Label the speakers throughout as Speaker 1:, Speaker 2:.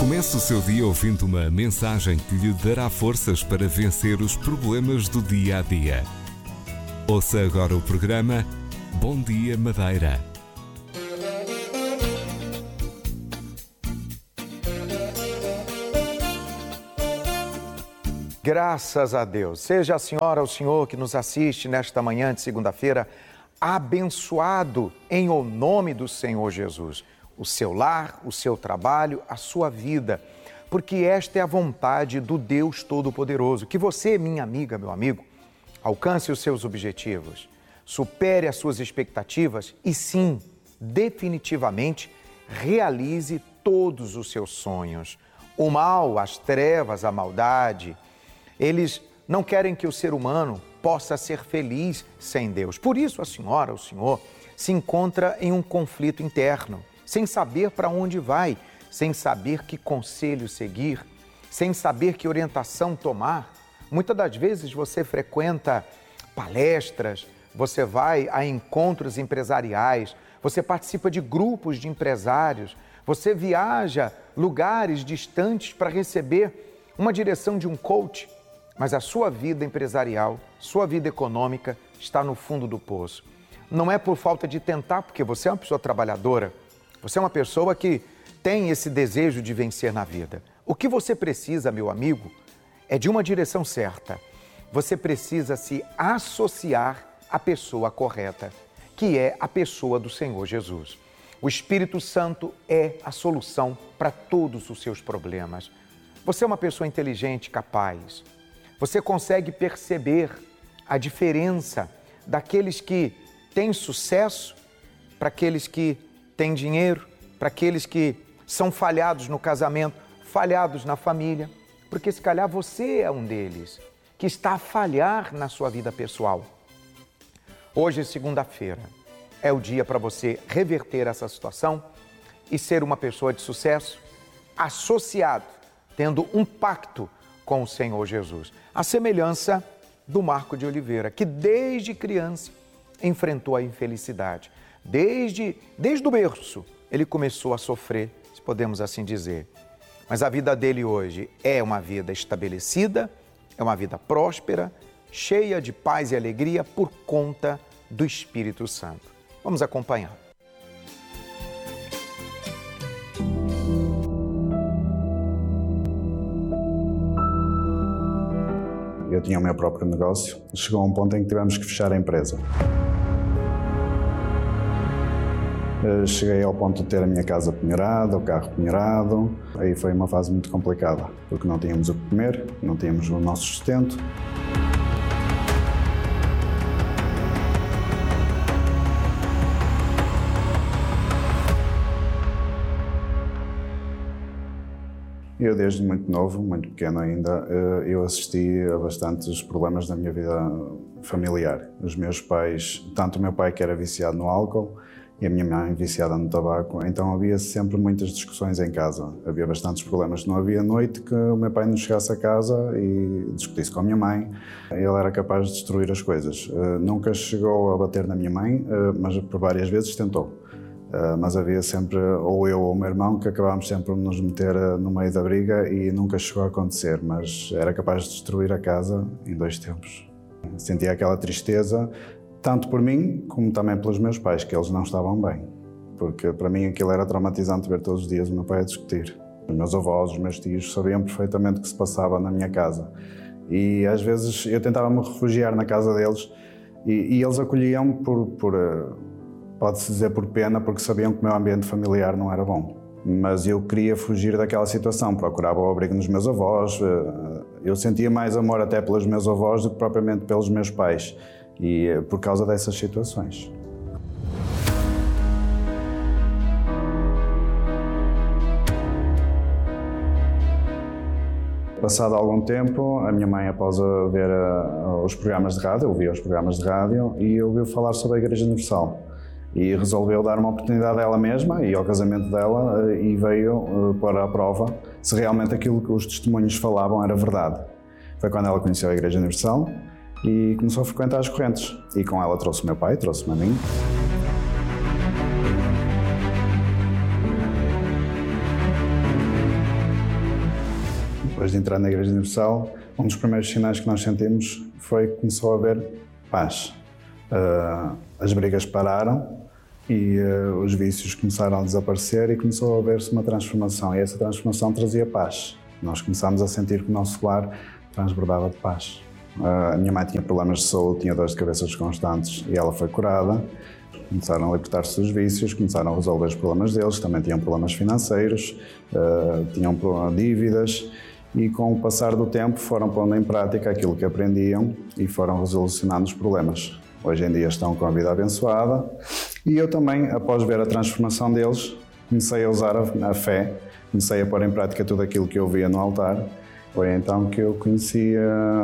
Speaker 1: Comece o seu dia ouvindo uma mensagem que lhe dará forças para vencer os problemas do dia a dia. Ouça agora o programa Bom Dia Madeira.
Speaker 2: Graças a Deus. Seja a senhora ou o senhor que nos assiste nesta manhã de segunda-feira abençoado em o nome do Senhor Jesus. O seu lar, o seu trabalho, a sua vida. Porque esta é a vontade do Deus Todo-Poderoso. Que você, minha amiga, meu amigo, alcance os seus objetivos, supere as suas expectativas e sim, definitivamente, realize todos os seus sonhos. O mal, as trevas, a maldade, eles não querem que o ser humano possa ser feliz sem Deus. Por isso a senhora, o senhor, se encontra em um conflito interno, sem saber para onde vai, sem saber que conselho seguir, sem saber que orientação tomar. Muitas das vezes você frequenta palestras, você vai a encontros empresariais, você participa de grupos de empresários, você viaja lugares distantes para receber uma direção de um coach, mas a sua vida empresarial, sua vida econômica está no fundo do poço. Não é por falta de tentar, porque você é uma pessoa trabalhadora, você é uma pessoa que tem esse desejo de vencer na vida. O que você precisa, meu amigo, é de uma direção certa. Você precisa se associar à pessoa correta, que é a pessoa do Senhor Jesus. O Espírito Santo é a solução para todos os seus problemas. Você é uma pessoa inteligente, capaz. Você consegue perceber a diferença daqueles que têm sucesso para aqueles que têm dinheiro, para aqueles que são falhados no casamento, falhados na família, porque se calhar você é um deles que está a falhar na sua vida pessoal. Hoje, segunda-feira, é o dia para você reverter essa situação e ser uma pessoa de sucesso, associado, tendo um pacto com o Senhor Jesus. A semelhança do Marco de Oliveira, que desde criança enfrentou a infelicidade. Desde o berço, ele começou a sofrer, se podemos assim dizer. Mas a vida dele hoje é uma vida estabelecida, é uma vida próspera, cheia de paz e alegria por conta do Espírito Santo. Vamos acompanhar.
Speaker 3: Eu tinha o meu próprio negócio. Chegou a um ponto em que tivemos que fechar a empresa. Cheguei ao ponto de ter a minha casa penhorada, o carro penhorado. Aí foi uma fase muito complicada, porque não tínhamos o que comer, não tínhamos o nosso sustento. Eu desde muito novo, muito pequeno ainda, eu assisti a bastantes problemas na minha vida familiar. Os meus pais, tanto o meu pai que era viciado no álcool e a minha mãe viciada no tabaco, então havia sempre muitas discussões em casa. Havia bastantes problemas. Não havia noite que o meu pai não chegasse a casa e discutisse com a minha mãe. Ele era capaz de destruir as coisas. Nunca chegou a bater na minha mãe, mas por várias vezes tentou. Mas havia sempre, ou eu ou o meu irmão, que acabámos sempre por nos meter no meio da briga e nunca chegou a acontecer, mas era capaz de destruir a casa em 2 tempos. Sentia aquela tristeza, tanto por mim como também pelos meus pais, que eles não estavam bem, porque para mim aquilo era traumatizante ver todos os dias o meu pai a discutir. Os meus avós, os meus tios sabiam perfeitamente o que se passava na minha casa e às vezes eu tentava me refugiar na casa deles e eles acolhiam pode-se dizer por pena, porque sabiam que o meu ambiente familiar não era bom. Mas eu queria fugir daquela situação, procurava o abrigo nos meus avós. Eu sentia mais amor até pelos meus avós do que propriamente pelos meus pais, e por causa dessas situações. Passado algum tempo, a minha mãe, após ver os programas de rádio, ouvia os programas de rádio e ouviu falar sobre a Igreja Universal. E resolveu dar uma oportunidade a ela mesma e ao casamento dela e veio pôr à prova se realmente aquilo que os testemunhos falavam era verdade. Foi quando ela conheceu a Igreja Universal e começou a frequentar as correntes. E com ela trouxe o meu pai, trouxe-me a mim. depois de entrar na Igreja Universal, um dos primeiros sinais que nós sentimos foi que começou a haver paz. As brigas pararam e os vícios começaram a desaparecer e começou a haver-se uma transformação. E essa transformação trazia paz. Nós começámos a sentir que o nosso lar transbordava de paz. A minha mãe tinha problemas de saúde, tinha dores de cabeça constantes e ela foi curada. Começaram a libertar-se dos vícios, começaram a resolver os problemas deles, também tinham problemas financeiros, tinham dívidas e com o passar do tempo foram pondo em prática aquilo que aprendiam e foram resolucionando os problemas. Hoje em dia estão com a vida abençoada e eu também, após ver a transformação deles, comecei a usar a fé, comecei a pôr em prática tudo aquilo que eu via no altar. Foi então que eu conheci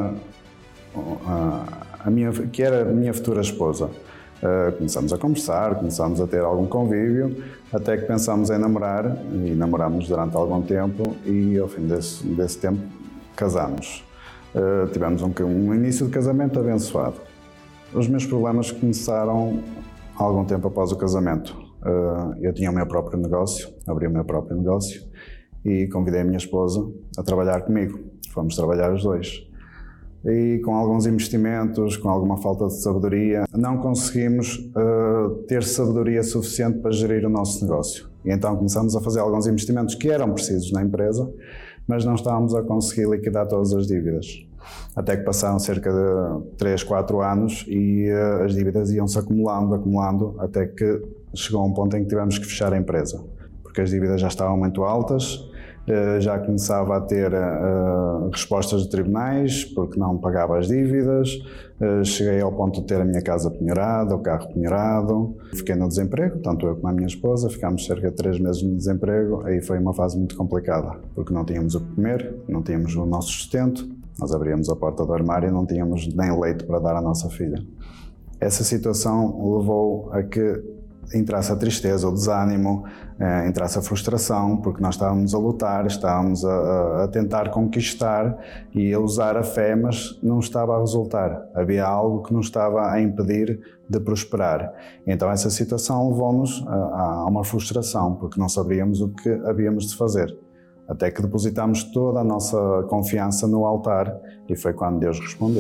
Speaker 3: que era a minha futura esposa. Começámos a conversar, começámos a ter algum convívio, até que pensámos em namorar e namorámos durante algum tempo e ao fim desse tempo casámos. Tivemos um início de casamento abençoado. Os meus problemas começaram algum tempo após o casamento. Eu tinha o meu próprio negócio, abri o meu próprio negócio e convidei a minha esposa a trabalhar comigo. Fomos trabalhar os dois. E com alguns investimentos, com alguma falta de sabedoria, não conseguimos ter sabedoria suficiente para gerir o nosso negócio. E então começamos a fazer alguns investimentos que eram precisos na empresa, mas não estávamos a conseguir liquidar todas as dívidas. Até que passaram cerca de 3, 4 anos e as dívidas iam-se acumulando, até que chegou a um ponto em que tivemos que fechar a empresa, porque as dívidas já estavam muito altas. Já começava a ter respostas de tribunais porque não pagava as dívidas, cheguei ao ponto de ter a minha casa penhorada, o carro penhorado, fiquei no desemprego, tanto eu como a minha esposa, ficámos cerca de 3 meses no desemprego, aí foi uma fase muito complicada, porque não tínhamos o que comer, não tínhamos o nosso sustento, nós abríamos a porta do armário e não tínhamos nem leite para dar à nossa filha. Essa situação levou a que entrasse a tristeza, o desânimo, entrasse a frustração, porque nós estávamos a lutar, estávamos a tentar conquistar e a usar a fé, mas não estava a resultar. Havia algo que nos estava a impedir de prosperar. Então essa situação levou-nos a uma frustração, porque não sabíamos o que havíamos de fazer. Até que depositámos toda a nossa confiança no altar e foi quando Deus respondeu.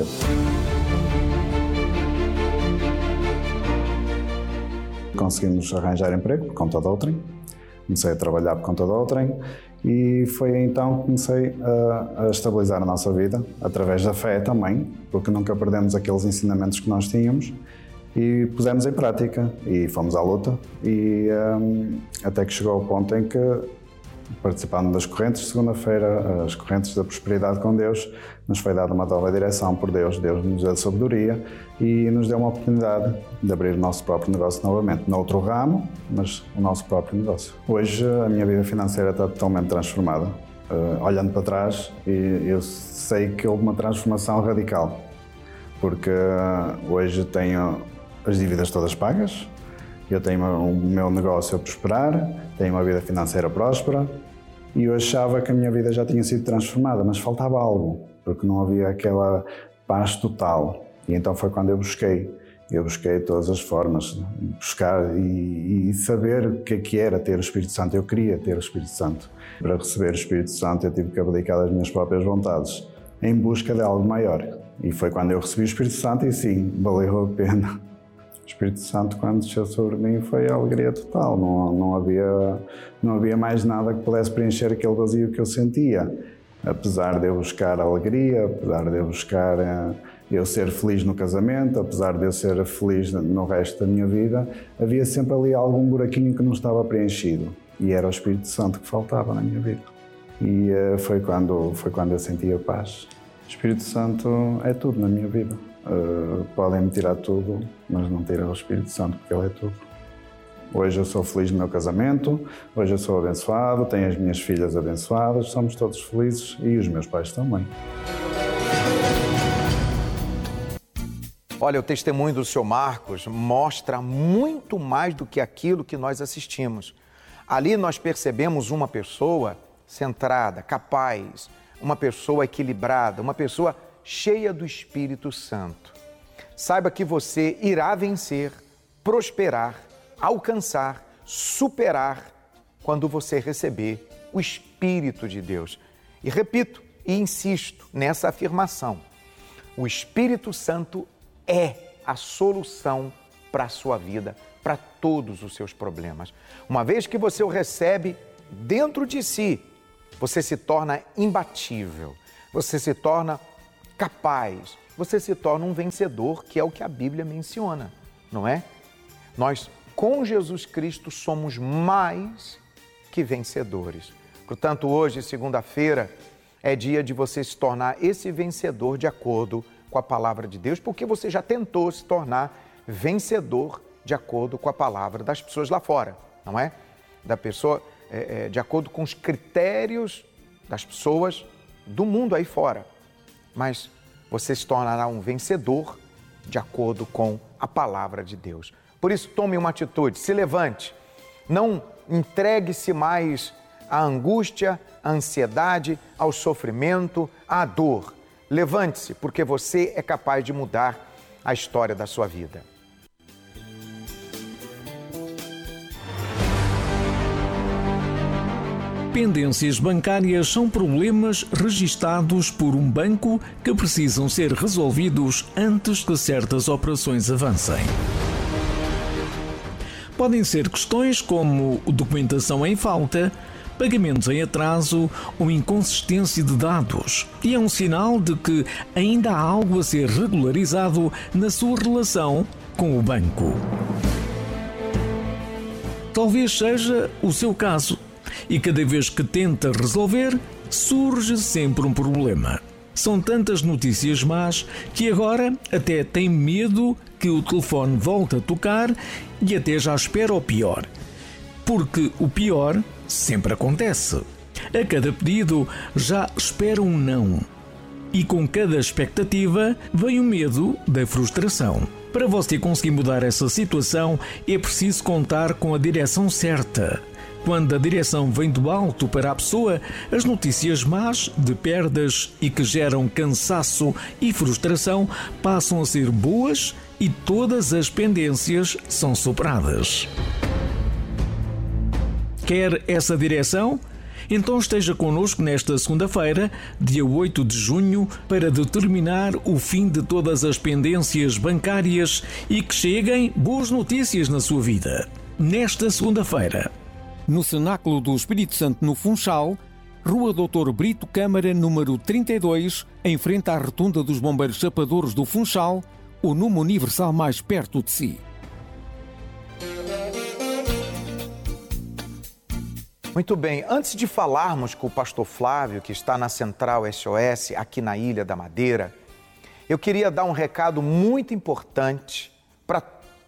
Speaker 3: Conseguimos arranjar emprego por conta de outrem, comecei a trabalhar por conta de outrem e foi então que comecei a estabilizar a nossa vida, através da fé também, porque nunca perdemos aqueles ensinamentos que nós tínhamos e pusemos em prática e fomos à luta e até que chegou ao ponto em que, participando das correntes, segunda-feira, as correntes da prosperidade com Deus, nos foi dada uma nova direção por Deus. Deus nos deu sabedoria e nos deu uma oportunidade de abrir o nosso próprio negócio novamente, noutro ramo, mas o nosso próprio negócio. Hoje a minha vida financeira está totalmente transformada. Olhando para trás, eu sei que houve uma transformação radical, porque hoje tenho as dívidas todas pagas, eu tenho o meu negócio a prosperar, tenho uma vida financeira próspera e eu achava que a minha vida já tinha sido transformada, mas faltava algo, porque não havia aquela paz total. E então foi quando eu busquei todas as formas de buscar e saber o que era ter o Espírito Santo. Eu queria ter o Espírito Santo. Para receber o Espírito Santo eu tive que abdicar das minhas próprias vontades, em busca de algo maior. E foi quando eu recebi o Espírito Santo e sim, valeu a pena. O Espírito Santo, quando desceu sobre mim, foi a alegria total. Não havia mais nada que pudesse preencher aquele vazio que eu sentia. Apesar de eu buscar alegria, apesar de eu buscar eu ser feliz no casamento, apesar de eu ser feliz no resto da minha vida, havia sempre ali algum buraquinho que não estava preenchido. E era o Espírito Santo que faltava na minha vida. E foi quando eu senti a paz. O Espírito Santo é tudo na minha vida. Podem-me tirar tudo, mas não tiram o Espírito Santo, porque Ele é tudo. Hoje eu sou feliz no meu casamento, hoje eu sou abençoado, tenho as minhas filhas abençoadas, somos todos felizes e os meus pais também.
Speaker 2: Olha, o testemunho do Sr. Marcos mostra muito mais do que aquilo que nós assistimos. Ali nós percebemos uma pessoa centrada, capaz, uma pessoa equilibrada, uma pessoa cheia do Espírito Santo. Saiba que você irá vencer, prosperar, alcançar, superar quando você receber o Espírito de Deus. E repito, E insisto nessa afirmação: o Espírito Santo é a solução para a sua vida, para todos os seus problemas. Uma vez que você o recebe dentro de si, você se torna imbatível, você se torna capaz, você se torna um vencedor, que é o que a Bíblia menciona, não é? Nós, com Jesus Cristo, somos mais que vencedores. Portanto, hoje, segunda-feira, é dia de você se tornar esse vencedor de acordo com a palavra de Deus, porque você já tentou se tornar vencedor de acordo com a palavra das pessoas lá fora, não é? Da pessoa, de acordo com os critérios das pessoas do mundo aí fora. Mas você se tornará um vencedor de acordo com a palavra de Deus. Por isso, tome uma atitude, se levante, não entregue-se mais à angústia, à ansiedade, ao sofrimento, à dor. Levante-se, porque você é capaz de mudar a história da sua vida.
Speaker 4: Pendências bancárias são problemas registados por um banco que precisam ser resolvidos antes que certas operações avancem. Podem ser questões como documentação em falta, pagamentos em atraso ou inconsistência de dados, e é um sinal de que ainda há algo a ser regularizado na sua relação com o banco. Talvez seja o seu caso, e cada vez que tenta resolver, surge sempre um problema. São tantas notícias más que agora até tem medo que o telefone volte a tocar e até já espera o pior. Porque o pior sempre acontece. A cada pedido já espera um não. E com cada expectativa vem o medo da frustração. Para você conseguir mudar essa situação, é preciso contar com a direção certa. Quando a direção vem do alto para a pessoa, as notícias más de perdas e que geram cansaço e frustração passam a ser boas e todas as pendências são superadas. Quer essa direção? Então esteja connosco nesta segunda-feira, dia 8 de junho, para determinar o fim de todas as pendências bancárias e que cheguem boas notícias na sua vida. Nesta segunda-feira,
Speaker 5: no Cenáculo do Espírito Santo, no Funchal, Rua Dr. Brito Câmara, número 32, em frente à Rotunda dos Bombeiros Chapadores do Funchal, o número universal mais perto de si.
Speaker 2: Muito bem, antes de falarmos com o pastor Flávio, que está na Central SOS, aqui na Ilha da Madeira, eu queria dar um recado muito importante para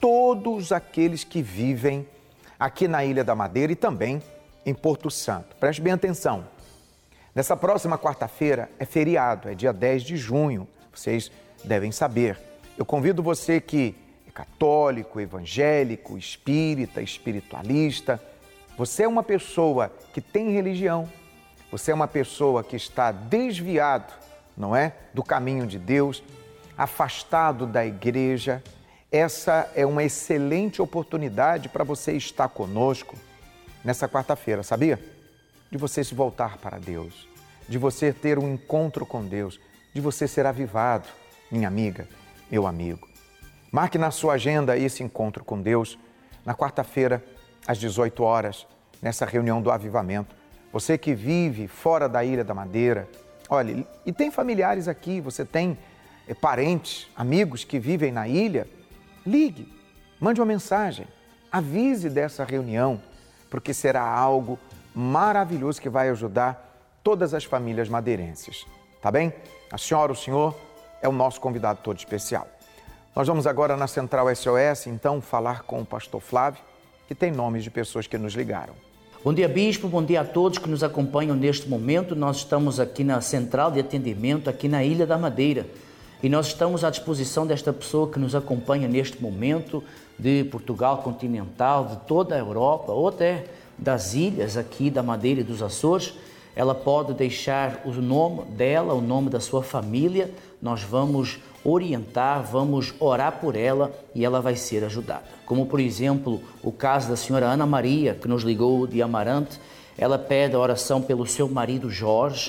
Speaker 2: todos aqueles que vivem aqui na Ilha da Madeira e também em Porto Santo. Preste bem atenção. Nessa próxima quarta-feira é feriado, é dia 10 de junho, vocês devem saber. Eu convido você que é católico, evangélico, espírita, espiritualista, você é uma pessoa que tem religião, você é uma pessoa que está desviado, não é, do caminho de Deus, afastado da igreja. Essa é uma excelente oportunidade para você estar conosco nessa quarta-feira, sabia? De você se voltar para Deus, de você ter um encontro com Deus, de você ser avivado, minha amiga, meu amigo. Marque na sua agenda esse encontro com Deus na quarta-feira, às 18 horas, nessa reunião do avivamento. Você que vive fora da Ilha da Madeira, olha, e tem familiares aqui, você tem parentes, amigos que vivem na ilha, ligue, mande uma mensagem, avise dessa reunião, porque será algo maravilhoso que vai ajudar todas as famílias madeirenses, tá bem? A senhora, o senhor é o nosso convidado todo especial. Nós vamos agora na Central SOS, então, falar com o pastor Flávio, que tem nomes de pessoas que nos ligaram.
Speaker 6: Bom dia, Bispo, bom dia a todos que nos acompanham neste momento. Nós estamos aqui na Central de Atendimento, aqui na Ilha da Madeira. E nós estamos à disposição desta pessoa que nos acompanha neste momento, de Portugal continental, de toda a Europa, ou até das ilhas aqui da Madeira e dos Açores. Ela pode deixar o nome dela, o nome da sua família. Nós vamos orientar, vamos orar por ela e ela vai ser ajudada. Como, por exemplo, o caso da senhora Ana Maria, que nos ligou de Amarante. Ela pede a oração pelo seu marido Jorge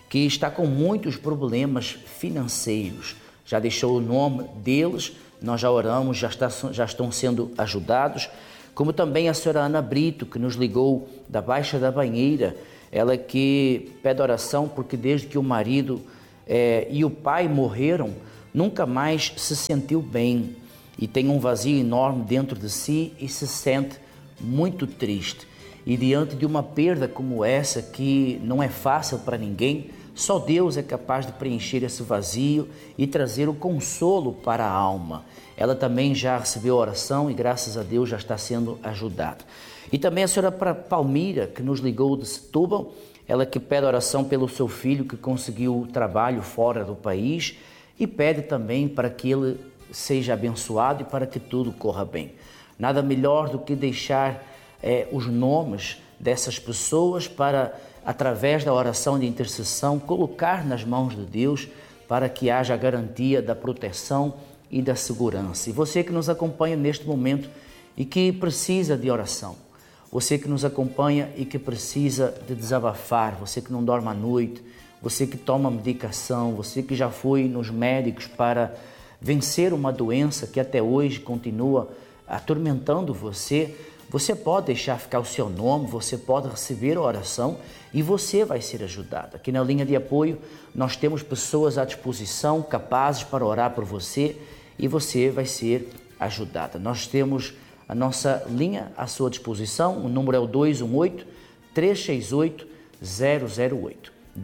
Speaker 6: que está com muitos problemas financeiros. Já deixou o nome deles, nós já oramos, já estão sendo ajudados. Como também a senhora Ana Brito, que nos ligou da Baixa da Banheira, ela que pede oração porque desde que o marido e o pai morreram, nunca mais se sentiu bem e tem um vazio enorme dentro de si e se sente muito triste. E diante de uma perda como essa, que não é fácil para ninguém, só Deus é capaz de preencher esse vazio e trazer o consolo para a alma. Ela também já recebeu oração e graças a Deus já está sendo ajudada. E também a senhora Palmira, que nos ligou de Setúbal, ela que pede oração pelo seu filho que conseguiu trabalho fora do país e pede também para que ele seja abençoado e para que tudo corra bem. Nada melhor do que deixar os nomes dessas pessoas para, através da oração de intercessão, colocar nas mãos de Deus para que haja a garantia da proteção e da segurança. E você que nos acompanha neste momento e que precisa de oração, você que nos acompanha e que precisa de desabafar, você que não dorme à noite, você que toma medicação, você que já foi nos médicos para vencer uma doença que até hoje continua atormentando você, você pode deixar ficar o seu nome, você pode receber a oração e você vai ser ajudado. Aqui na linha de apoio nós temos pessoas à disposição, capazes para orar por você e você vai ser ajudada. Nós temos a nossa linha à sua disposição, o número é o 218-368-008.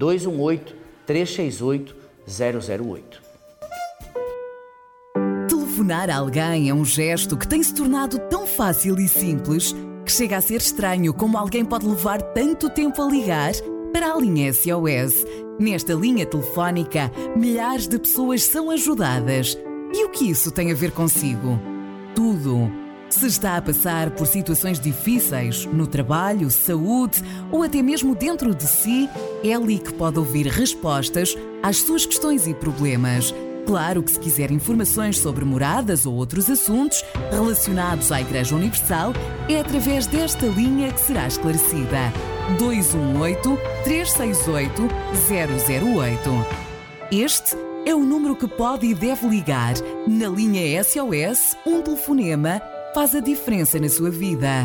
Speaker 6: 218-368-008.
Speaker 7: Telefonar a alguém é um gesto que tem se tornado tão fácil e simples que chega a ser estranho como alguém pode levar tanto tempo a ligar para a linha SOS. Nesta linha telefónica, milhares de pessoas são ajudadas. E o que isso tem a ver consigo? Tudo. Se está a passar por situações difíceis no trabalho, saúde ou até mesmo dentro de si, é ali que pode ouvir respostas às suas questões e problemas. Claro que se quiser informações sobre moradas ou outros assuntos relacionados à Igreja Universal, é através desta linha que será esclarecida. 218-368-008. Este é o número que pode e deve ligar. Na linha SOS, um telefonema faz a diferença na sua vida.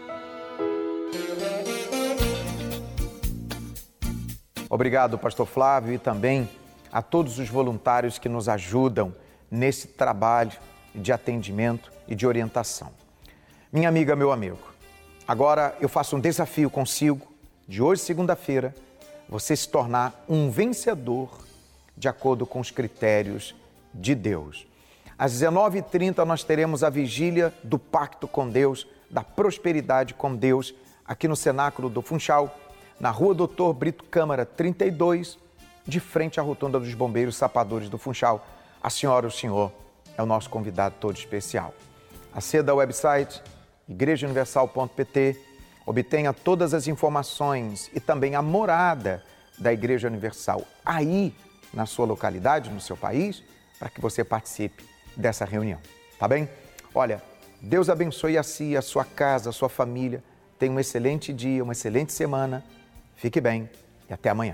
Speaker 2: Obrigado, pastor Flávio, e também a todos os voluntários que nos ajudam nesse trabalho de atendimento e de orientação. Minha amiga, meu amigo, agora eu faço um desafio consigo, de hoje, segunda-feira, você se tornar um vencedor de acordo com os critérios de Deus. Às 19h30 nós teremos a vigília do Pacto com Deus, da prosperidade com Deus, aqui no Cenáculo do Funchal, na Rua Doutor Brito Câmara 32, de frente à Rotunda dos Bombeiros Sapadores do Funchal. A senhora e o senhor é o nosso convidado todo especial. Aceda ao website igrejauniversal.pt, obtenha todas as informações e também a morada da Igreja Universal aí na sua localidade, no seu país, para que você participe dessa reunião, tá bem? Olha, Deus abençoe a si, a sua casa, a sua família. Tenha um excelente dia, uma excelente semana. Fique bem e até amanhã.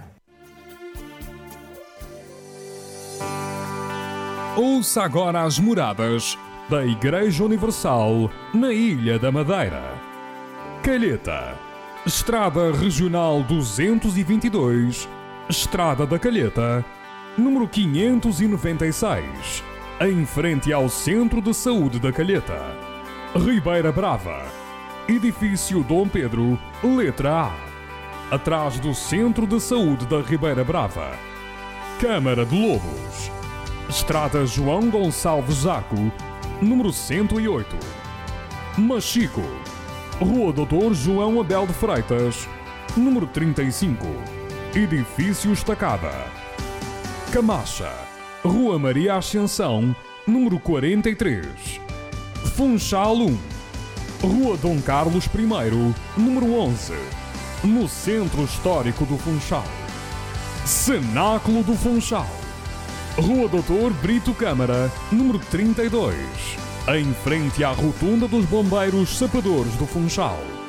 Speaker 1: Ouça agora as moradas da Igreja Universal na Ilha da Madeira. Calheta, Estrada Regional 222, Estrada da Calheta, número 596, em frente ao Centro de Saúde da Calheta. Ribeira Brava, Edifício Dom Pedro, letra A, atrás do Centro de Saúde da Ribeira Brava. Câmara de Lobos, Estrada João Gonçalves Zaco, número 108. Machico, Rua Doutor João Abel de Freitas, número 35, Edifício Estacada. Camacha, Rua Maria Ascensão, número 43. Funchal 1, Rua Dom Carlos I, número 11, no Centro Histórico do Funchal. Cenáculo do Funchal, Rua Doutor Brito Câmara, número 32, em frente à Rotunda dos Bombeiros Sapadores do Funchal.